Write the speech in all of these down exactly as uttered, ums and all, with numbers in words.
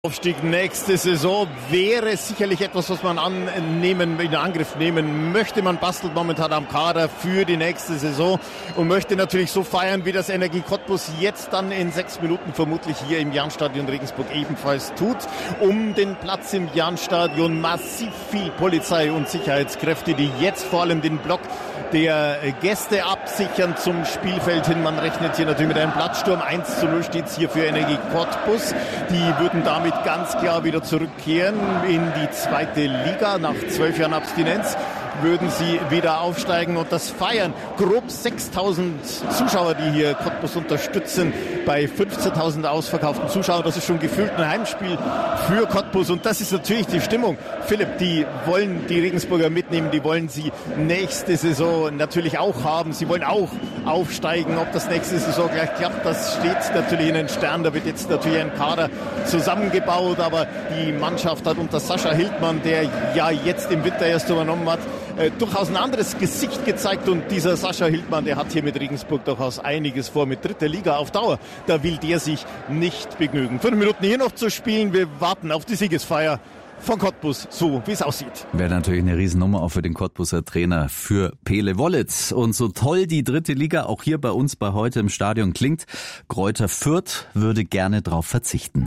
Aufstieg nächste Saison wäre sicherlich etwas, was man annehmen, in Angriff nehmen möchte. Man bastelt momentan am Kader für die nächste Saison und möchte natürlich so feiern, wie das Energie Cottbus jetzt dann in sechs Minuten vermutlich hier im Jahnstadion Regensburg ebenfalls tut. Um den Platz im Jahnstadion massiv viel Polizei und Sicherheitskräfte, die jetzt vor allem den Block der Gäste absichern zum Spielfeld hin. Man rechnet hier natürlich mit einem Platzsturm. eins zu null steht es hier für Energie Cottbus. Die würden damit ganz klar wieder zurückkehren in die zweite Liga. Nach zwölf Jahren Abstinenz würden sie wieder aufsteigen und das feiern. Grob sechstausend Zuschauer, die hier Cottbus unterstützen, bei fünfzehntausend ausverkauften Zuschauern. Das ist schon gefühlt ein Heimspiel für Cottbus und das ist natürlich die Stimmung. Philipp, die wollen die Regensburger mitnehmen, die wollen sie nächste Saison natürlich auch haben. Sie wollen auch aufsteigen. Ob das nächste Saison gleich klappt, das steht natürlich in den Sternen. Da wird jetzt natürlich ein Kader zusammengebaut, aber die Mannschaft hat unter Sascha Hildmann, der ja jetzt im Winter erst übernommen hat, Äh, durchaus ein anderes Gesicht gezeigt und dieser Sascha Hildmann, der hat hier mit Regensburg durchaus einiges vor mit dritter Liga auf Dauer. Da will der sich nicht begnügen. Fünf Minuten hier noch zu spielen. Wir warten auf die Siegesfeier von Cottbus, so wie es aussieht. Wäre natürlich eine Riesennummer auch für den Cottbuser Trainer, für Pele Wollitz. Und so toll die dritte Liga auch hier bei uns bei heute im Stadion klingt, Greuther Fürth würde gerne drauf verzichten.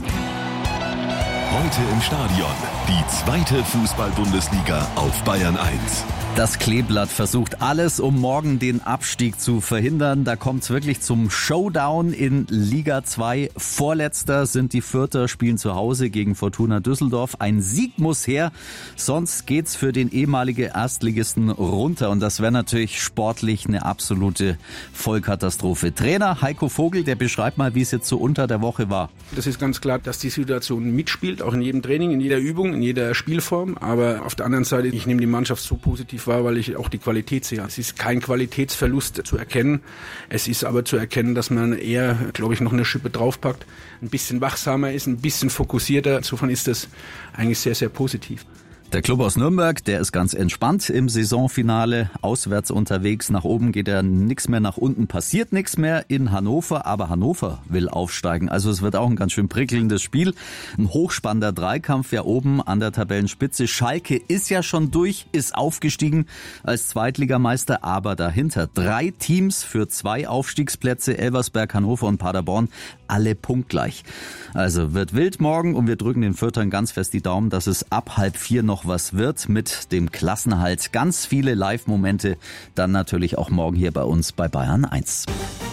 Heute im Stadion, die zweite Fußball-Bundesliga auf Bayern eins. Das Kleeblatt versucht alles, um morgen den Abstieg zu verhindern. Da kommt es wirklich zum Showdown in Liga zwei. Vorletzter sind die Fürther, spielen zu Hause gegen Fortuna Düsseldorf. Ein Sieg muss her, sonst geht's für den ehemaligen Erstligisten runter. Und das wäre natürlich sportlich eine absolute Vollkatastrophe. Trainer Heiko Vogel, der beschreibt mal, wie es jetzt so unter der Woche war. Das ist ganz klar, dass die Situation mitspielt, auch in jedem Training, in jeder Übung, in jeder Spielform. Aber auf der anderen Seite, ich nehme die Mannschaft so positiv war, weil ich auch die Qualität sehe. Es ist kein Qualitätsverlust zu erkennen. Es ist aber zu erkennen, dass man eher, glaube ich, noch eine Schippe draufpackt, ein bisschen wachsamer ist, ein bisschen fokussierter. Insofern ist das eigentlich sehr, sehr positiv. Der Club aus Nürnberg, der ist ganz entspannt im Saisonfinale, auswärts unterwegs, nach oben geht er nichts mehr, nach unten passiert nichts mehr in Hannover, aber Hannover will aufsteigen, also es wird auch ein ganz schön prickelndes Spiel, ein hochspannender Dreikampf ja oben an der Tabellenspitze. Schalke ist ja schon durch, ist aufgestiegen als Zweitligameister, aber dahinter drei Teams für zwei Aufstiegsplätze, Elversberg, Hannover und Paderborn, alle punktgleich. Also wird wild morgen und wir drücken den Fürthern ganz fest die Daumen, dass es ab halb vier noch was wird mit dem Klassenerhalt. Ganz viele Live-Momente, dann natürlich auch morgen hier bei uns bei Bayern eins.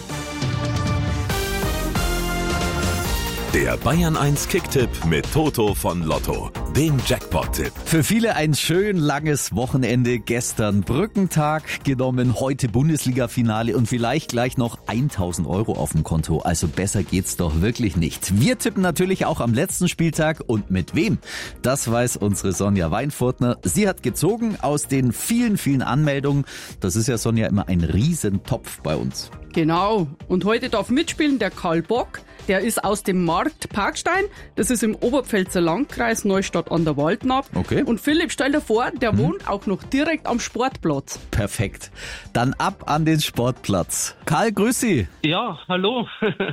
Der Bayern eins Kicktipp mit Toto von Lotto, dem Jackpot-Tipp. Für viele ein schön langes Wochenende. Gestern Brückentag genommen, heute Bundesliga-Finale und vielleicht gleich noch tausend Euro auf dem Konto. Also besser geht's doch wirklich nicht. Wir tippen natürlich auch am letzten Spieltag und mit wem? Das weiß unsere Sonja Weinfurtner. Sie hat gezogen aus den vielen, vielen Anmeldungen. Das ist ja, Sonja, immer ein Riesentopf bei uns. Genau. Und heute darf mitspielen der Karl Bock. Der ist aus dem Markt Parkstein. Das ist im Oberpfälzer Landkreis Neustadt an der Waldnaab. Okay. Und Philipp, stell dir vor, der hm. wohnt auch noch direkt am Sportplatz. Perfekt. Dann ab an den Sportplatz. Karl, grüß Sie. Ja, hallo.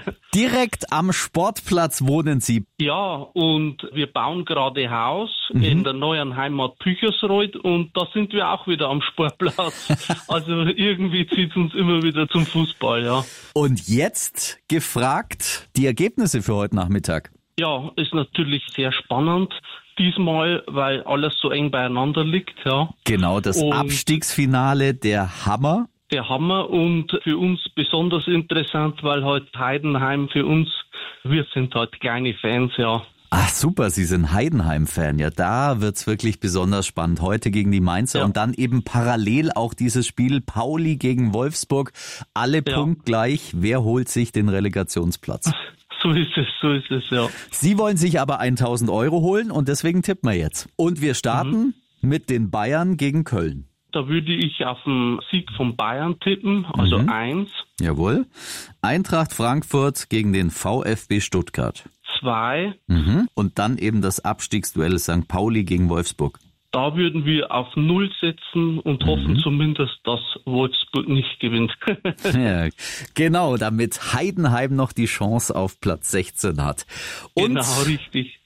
Direkt am Sportplatz wohnen Sie. Ja, und wir bauen gerade Haus mhm. in der neuen Heimat Büchersreuth und da sind wir auch wieder am Sportplatz. Also irgendwie zieht es uns immer wieder zum Fußball, ja. Und jetzt gefragt die Ergebnisse für heute Nachmittag. Ja, ist natürlich sehr spannend diesmal, weil alles so eng beieinander liegt, ja. Genau, das und Abstiegsfinale, der Hammer. Der Hammer und für uns besonders interessant, weil halt Heidenheim für uns, wir sind halt kleine Fans, ja. Ach super, Sie sind Heidenheim-Fan. Ja, da wird's wirklich besonders spannend. Heute gegen die Mainzer ja. Und dann eben parallel auch dieses Spiel Pauli gegen Wolfsburg. Alle ja. punktgleich. Wer holt sich den Relegationsplatz? So ist es, so ist es, ja. Sie wollen sich aber tausend Euro holen und deswegen tippen wir jetzt. Und wir starten mhm. mit den Bayern gegen Köln. Da würde ich auf den Sieg von Bayern tippen, also mhm. eins. Jawohl. Eintracht Frankfurt gegen den VfB Stuttgart. Zwei. Mhm. Und dann eben das Abstiegsduell Sankt Pauli gegen Wolfsburg. Da würden wir auf Null setzen und hoffen mhm. zumindest, dass Wolfsburg nicht gewinnt. Ja, genau, damit Heidenheim noch die Chance auf Platz sechzehn hat. Und genau, richtig.